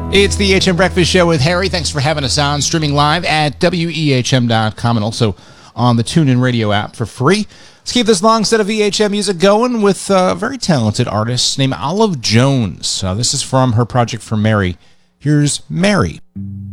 It's the EHM Breakfast Show with Harry. Thanks for having us on, streaming live at WEHM.com and also on the TuneIn Radio app for free. Let's keep this long set of EHM music going with a very talented artist named Olive Jones. This is from her project for Mary. Here's Mary.